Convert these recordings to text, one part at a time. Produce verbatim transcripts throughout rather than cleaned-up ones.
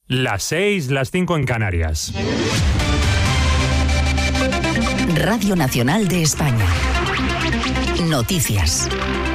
Las seis, las cinco en Canarias. Radio Nacional de España. Noticias.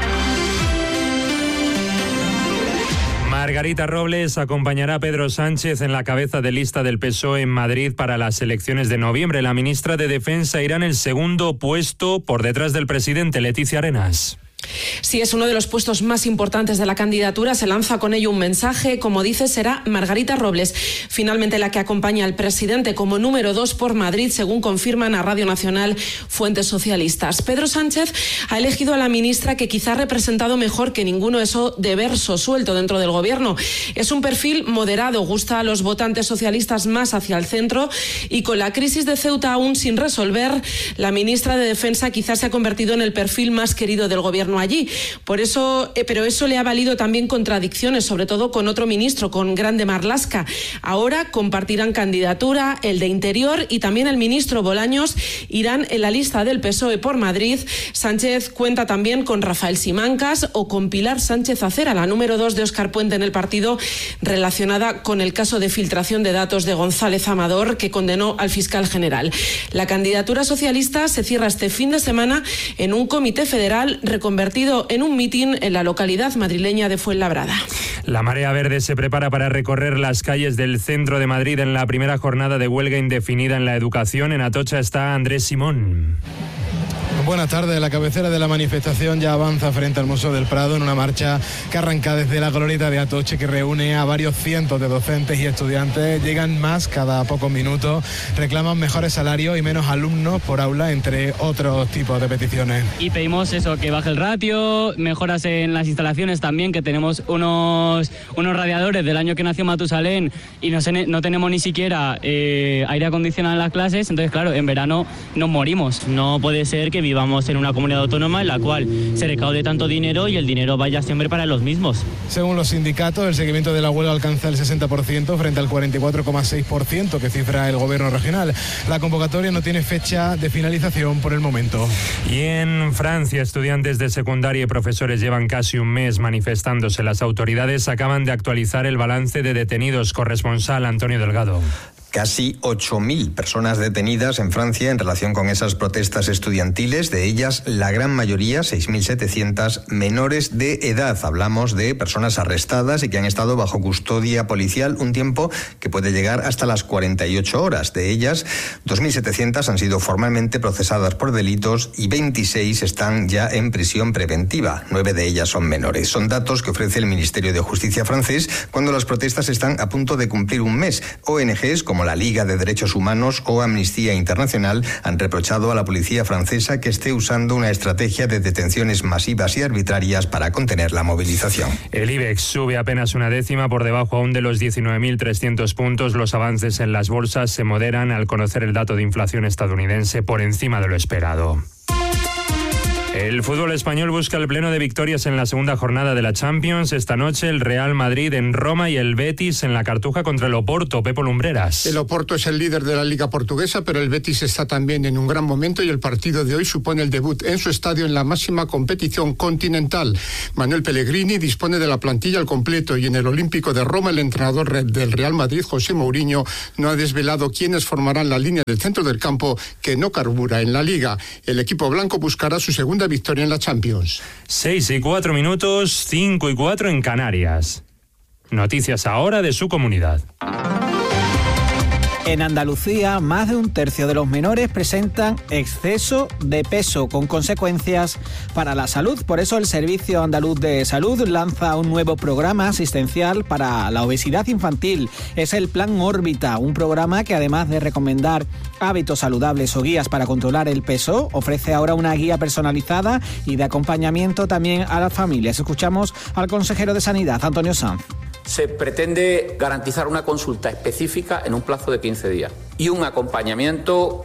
Margarita Robles acompañará a Pedro Sánchez en la cabeza de lista del P S O E en Madrid para las elecciones de noviembre. La ministra de Defensa irá en el segundo puesto por detrás del presidente, Leticia Arenas. Sí, es uno de los puestos más importantes de la candidatura. Se lanza con ello un mensaje. Como dice, será Margarita Robles finalmente la que acompaña al presidente como número dos por Madrid, según confirman a Radio Nacional fuentes socialistas. Pedro Sánchez ha elegido a la ministra que quizá ha representado mejor que ninguno eso de verso suelto dentro del gobierno. Es un perfil moderado, gusta a los votantes socialistas más hacia el centro, y con la crisis de Ceuta aún sin resolver, la ministra de Defensa quizás se ha convertido en el perfil más querido del gobierno allí. Por eso, eh, pero eso le ha valido también contradicciones, sobre todo con otro ministro, con Grande Marlaska. Ahora compartirán candidatura, el de Interior y también el ministro Bolaños irán en la lista del P S O E por Madrid. Sánchez cuenta también con Rafael Simancas o con Pilar Sánchez Acera, la número dos de Óscar Puente en el partido, relacionada con el caso de filtración de datos de González Amador, que condenó al fiscal general. La candidatura socialista se cierra este fin de semana en un comité federal reconvertido en un mitin en la localidad madrileña de Fuenlabrada. La Marea Verde se prepara para recorrer las calles del centro de Madrid en la primera jornada de huelga indefinida en la educación. En Atocha está Andrés Simón. Buenas tardes. La cabecera de la manifestación ya avanza frente al Museo del Prado en una marcha que arranca desde la glorieta de Atocha, que reúne a varios cientos de docentes y estudiantes. Llegan más cada pocos minutos, reclaman mejores salarios y menos alumnos por aula, entre otros tipos de peticiones. Y pedimos eso, que baje el ratio, mejoras en las instalaciones también, que tenemos unos, unos radiadores del año que nació Matusalén y no, se, no tenemos ni siquiera eh, aire acondicionado en las clases. Entonces, claro, en verano nos morimos. No puede ser que vivamos en una comunidad autónoma en la cual se recaude tanto dinero y el dinero vaya siempre para los mismos. Según los sindicatos, el seguimiento de la huelga alcanza el sesenta por ciento frente al cuarenta y cuatro coma seis por ciento que cifra el gobierno regional. La convocatoria no tiene fecha de finalización por el momento. Y en Francia, estudiantes de secundaria y profesores llevan casi un mes manifestándose. Las autoridades acaban de actualizar el balance de detenidos. Corresponsal Antonio Delgado. Casi ocho mil personas detenidas en Francia en relación con esas protestas estudiantiles, de ellas la gran mayoría, seis mil setecientas, menores de edad. Hablamos de personas arrestadas y que han estado bajo custodia policial un tiempo que puede llegar hasta las cuarenta y ocho horas. De ellas, dos mil setecientas han sido formalmente procesadas por delitos y veintiséis están ya en prisión preventiva. Nueve de ellas son menores. Son datos que ofrece el Ministerio de Justicia francés cuando las protestas están a punto de cumplir un mes. O N Ges como como la Liga de Derechos Humanos o Amnistía Internacional han reprochado a la policía francesa que esté usando una estrategia de detenciones masivas y arbitrarias para contener la movilización. El IBEX sube apenas una décima, por debajo aún de los diecinueve mil trescientos puntos. Los avances en las bolsas se moderan al conocer el dato de inflación estadounidense por encima de lo esperado. El fútbol español busca el pleno de victorias en la segunda jornada de la Champions. Esta noche el Real Madrid en Roma y el Betis en la Cartuja contra el Oporto. Pepo Lumbreras. El Oporto es el líder de la Liga Portuguesa, pero el Betis está también en un gran momento y el partido de hoy supone el debut en su estadio en la máxima competición continental. Manuel Pellegrini dispone de la plantilla al completo y en el Olímpico de Roma el entrenador del Real Madrid, José Mourinho, no ha desvelado quiénes formarán la línea del centro del campo que no carbura en la Liga. El equipo blanco buscará su segunda victoria en la Champions. Seis y cuatro minutos, cinco y cuatro en Canarias. Noticias ahora de su comunidad. En Andalucía, más de un tercio de los menores presentan exceso de peso, con consecuencias para la salud. Por eso el Servicio Andaluz de Salud lanza un nuevo programa asistencial para la obesidad infantil. Es el Plan Órbita, un programa que además de recomendar hábitos saludables o guías para controlar el peso, ofrece ahora una guía personalizada y de acompañamiento también a las familias. Escuchamos al consejero de Sanidad, Antonio Sanz. Se pretende garantizar una consulta específica en un plazo de quince días y un acompañamiento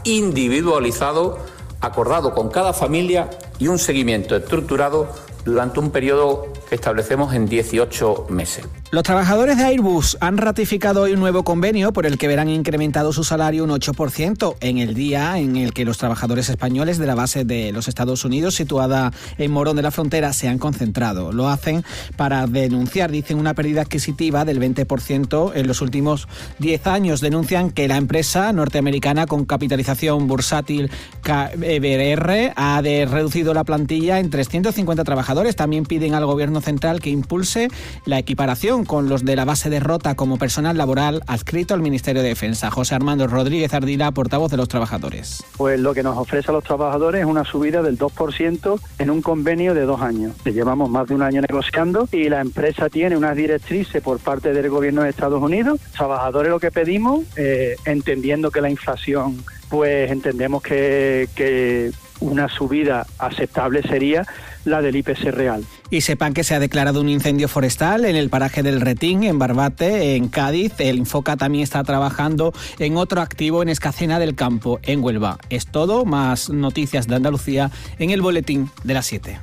individualizado, acordado con cada familia y un seguimiento estructurado durante un periodo que establecemos en dieciocho meses. Los trabajadores de Airbus han ratificado hoy un nuevo convenio por el que verán incrementado su salario un ocho por ciento en el día en el que los trabajadores españoles de la base de los Estados Unidos, situada en Morón de la Frontera, se han concentrado. Lo hacen para denunciar, dicen, una pérdida adquisitiva del veinte por ciento en los últimos diez años. Denuncian que la empresa norteamericana con capitalización bursátil K B R ha de reducido la plantilla en trescientos cincuenta trabajadores. También piden al Gobierno central que impulse la equiparación con los de la base de Rota como personal laboral adscrito al Ministerio de Defensa. José Armando Rodríguez Ardila, portavoz de los trabajadores. Pues lo que nos ofrece a los trabajadores es una subida del dos por ciento en un convenio de dos años. Llevamos más de un año negociando y la empresa tiene unas directrices por parte del Gobierno de Estados Unidos. Trabajadores lo que pedimos, eh, entendiendo que la inflación, pues entendemos que, que una subida aceptable sería la del I P C real. Y sepan que se ha declarado un incendio forestal en el paraje del Retín, en Barbate, en Cádiz. El Infoca también está trabajando en otro activo en Escacena del Campo, en Huelva. Es todo, más noticias de Andalucía en el boletín de las siete.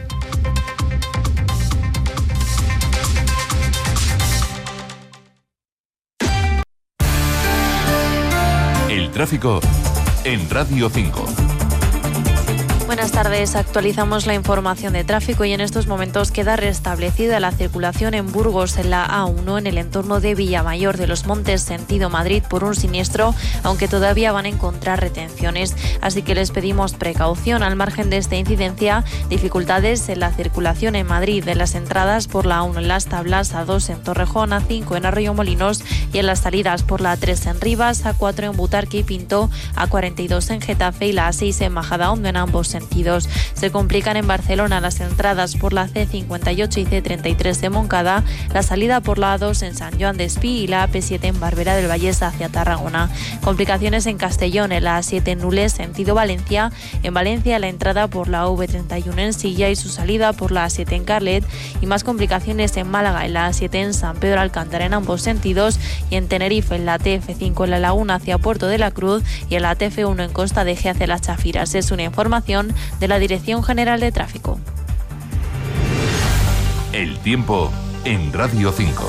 El tráfico en Radio cinco. Buenas tardes, actualizamos la información de tráfico y en estos momentos queda restablecida la circulación en Burgos en la A uno en el entorno de Villamayor de los Montes sentido Madrid por un siniestro, aunque todavía van a encontrar retenciones, así que les pedimos precaución. Al margen de esta incidencia, dificultades en la circulación en Madrid de las entradas por la A uno en Las Tablas, A dos en Torrejón, A cinco en Arroyomolinos y en las salidas por la A tres en Rivas, A cuatro en Butarque y Pinto, A cuarenta y dos en Getafe y la A seis en Majadahonda en ambos sentidos. Se complican en Barcelona las entradas por la C cincuenta y ocho y C treinta y tres de Moncada, la salida por la A dos en San Joan de Espí y la A P siete en Barbera del Vallés hacia Tarragona. Complicaciones en Castellón, en la A siete en Nules, sentido Valencia, en Valencia la entrada por la V treinta y uno en Silla y su salida por la A siete en Carlet, y más complicaciones en Málaga, en la A siete en San Pedro Alcántara en ambos sentidos, y en Tenerife en la T F cinco en La Laguna hacia Puerto de la Cruz y en la T F uno en Costa de G hacia Las Chafiras. Es una información de la Dirección General de Tráfico. El tiempo en Radio cinco.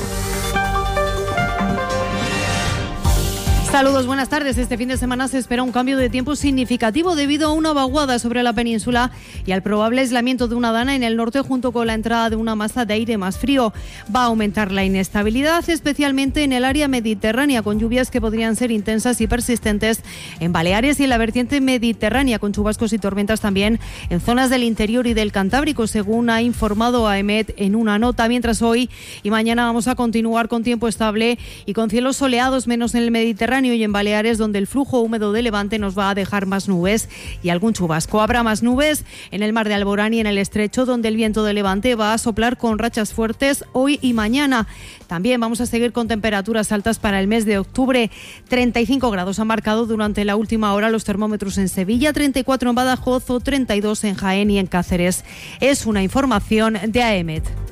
Saludos, buenas tardes. Este fin de semana se espera un cambio de tiempo significativo debido a una vaguada sobre la península y al probable aislamiento de una dana en el norte junto con la entrada de una masa de aire más frío. Va a aumentar la inestabilidad, especialmente en el área mediterránea, con lluvias que podrían ser intensas y persistentes en Baleares y en la vertiente mediterránea, con chubascos y tormentas también en zonas del interior y del Cantábrico, según ha informado A E M E T en una nota. Mientras hoy y mañana vamos a continuar con tiempo estable y con cielos soleados, menos en el Mediterráneo y en Baleares, donde el flujo húmedo de levante nos va a dejar más nubes y algún chubasco. Habrá más nubes en el mar de Alborán y en el estrecho, donde el viento de levante va a soplar con rachas fuertes hoy y mañana. También vamos a seguir con temperaturas altas para el mes de octubre. treinta y cinco grados han marcado durante la última hora los termómetros en Sevilla, treinta y cuatro en Badajoz o treinta y dos en Jaén y en Cáceres. Es una información de A E M E T.